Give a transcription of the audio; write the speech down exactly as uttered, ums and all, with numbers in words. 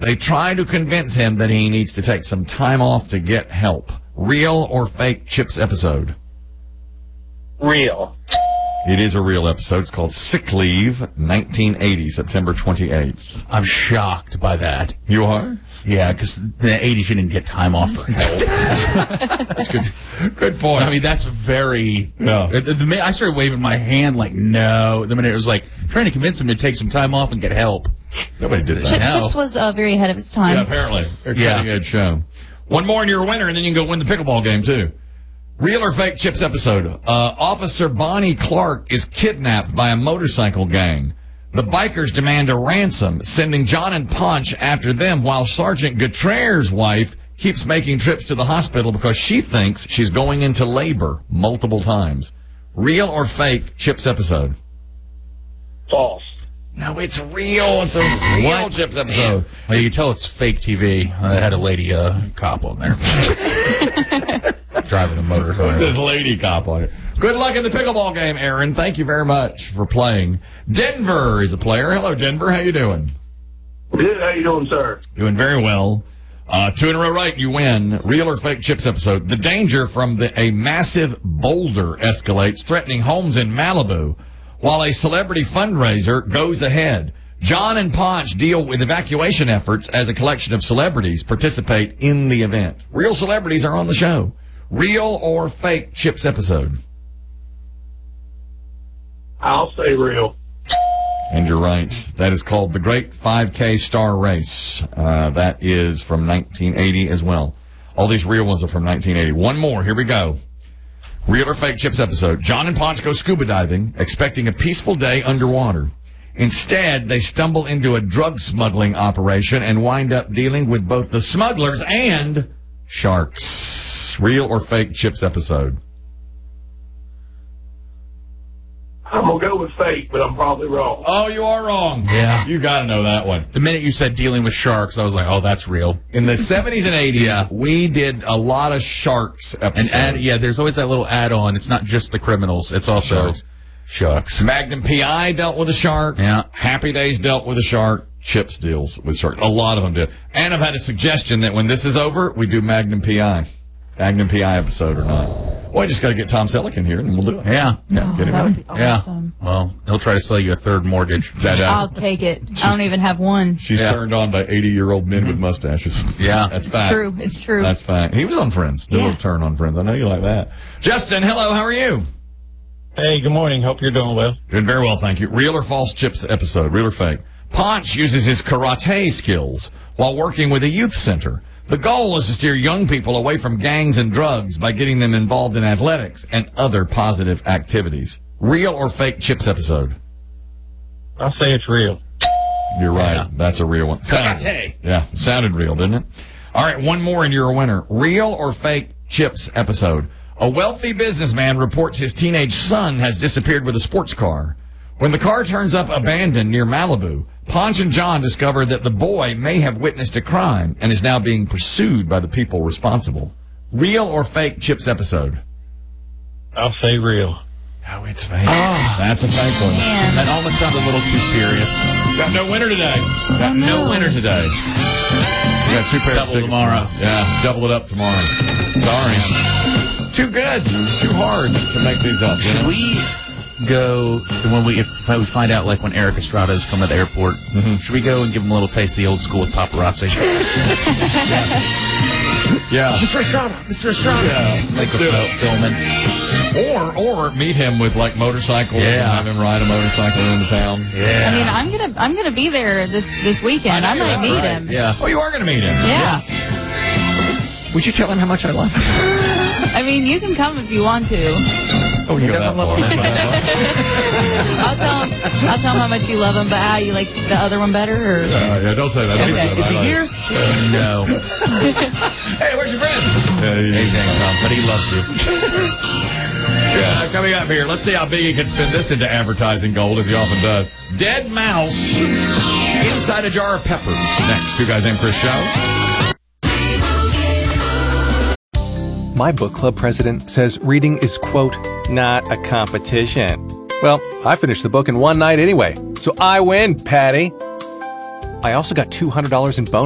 They try to convince him that he needs to take some time off to get help. Real or fake Chips episode? Real. It is a real episode. It's called Sick Leave, nineteen eighty, September twenty-eighth. I'm shocked by that. You are? Yeah, because the eighties, you didn't get time off for help. That's good. Good point. I mean, that's very... Yeah. The, the minute I started waving my hand like, no. The minute it was like, trying to convince him to take some time off and get help. Nobody did that. Chip, No. Chips was uh, very ahead of its time. Yeah, apparently. They're a Yeah. cutting edge show. One more and you're a winner, and then you can go win the pickleball game, too. Real or fake Chips episode? Uh, Officer Bonnie Clark is kidnapped by a motorcycle gang. The bikers demand a ransom, sending John and Ponch after them, while Sergeant Gutierrez's wife keeps making trips to the hospital because she thinks she's going into labor multiple times. Real or fake Chips episode? False. No, it's real. It's a real Chips episode. Well, you can tell it's fake T V. I had a lady uh, cop on there. Driving a motorcycle. It says lady cop on it. Good luck in the pickleball game, Aaron. Thank you very much for playing. Denver is a player. Hello, Denver. How you doing? Good. How you doing, sir? Doing very well. Uh, two in a row right, you win. Real or fake Chips episode. The danger from the, a massive boulder escalates, threatening homes in Malibu, while a celebrity fundraiser goes ahead. John and Ponch deal with evacuation efforts as a collection of celebrities participate in the event. Real celebrities are on the show. Real or fake Chips episode? I'll say real. And you're right. That is called the Great five K Star Race. Uh, that is from nineteen eighty as well. All these real ones are from nineteen eighty. One more. Here we go. Real or fake Chips episode. John and Ponch go scuba diving, expecting a peaceful day underwater. Instead, they stumble into a drug smuggling operation and wind up dealing with both the smugglers and sharks. Real or fake Chips episode? I'm going to go with fake, but I'm probably wrong. Oh, you are wrong. Yeah. You got to know that one. The minute you said dealing with sharks, I was like, oh, that's real. In the seventies and eighties, Yeah. we did a lot of sharks And episodes. add, yeah, there's always that little add-on. It's not just the criminals. It's also Sharks. sharks. Magnum P I dealt with a shark. Yeah. Happy Days dealt with a shark. Chips deals with shark. A lot of them do. And I've had a suggestion that when this is over, we do Magnum P I. Magnum P I episode or not. Well, I just got to get Tom Selleck in here and we'll do it. Yeah. Yeah, Oh, get him that in. would be awesome. Yeah. Well, he'll try to sell you a third mortgage. That, uh, I'll take it. I don't even have one. she's Yeah. turned on by eighty-year-old men with mustaches. Yeah. That's It's fine. true. It's true. That's fine. He was on Friends. Did a Yeah. little turn on Friends. I know you like that. Justin, hello. How are you? Hey, good morning. Hope you're doing well. Doing very well, thank you. Real or false Chips episode? Real or fake? Ponch uses his karate skills while working with a youth center. The goal is to steer young people away from gangs and drugs by getting them involved in athletics and other positive activities. Real or fake Chips episode? I'll say it's real. You're right. Yeah. That's a real one. Karate. Yeah, sounded real, didn't it? All right, one more and you're a winner. Real or fake Chips episode? A wealthy businessman reports his teenage son has disappeared with a sports car. When the car turns up abandoned near Malibu, Ponch and John discover that the boy may have witnessed a crime and is now being pursued by the people responsible. Real or fake Chips episode? I'll say real. Oh, it's fake. That's a fake one. Man. That almost sounded a little too serious. Got no winner today. Got no no. winner today. We got two pairs Double of tickets tomorrow. Yeah, double it up tomorrow. Sorry. Too good. Too hard to make these up. you Should know? we go when we if we find out like when Eric Estrada is coming to the airport? Should we go and give him a little taste of the old school with paparazzi? Yeah. Mister Estrada, Mister Estrada. Yeah. Like Do a it. filming. Or or meet him with like motorcycles and Yeah. have him ride a motorcycle into town. Yeah. I mean, I'm gonna I'm gonna be there this this weekend. I, know, might that's meet right. him. Yeah. Oh, you are going to meet him. Yeah. Would you tell him how much I love him? I mean, you can come if you want to. Oh, you doesn't love him. I'll tell him. I'll tell him how much you love him, but how you like the other one better. Or Uh, yeah, don't say that. Don't Okay. say that. Is he I like here? it. No. Hey, where's your friend? Yeah, he- He ain't come, but he loves you. Yeah, coming up here. Let's see how big he can spin this into advertising gold, as he often does. Dead mouse inside a jar of peppers. Next, Two Guys Named Chris show. My book club president says reading is, quote, not a competition. Well, I finished the book in one night anyway, so I win, Patty. I also got two hundred dollars in bonus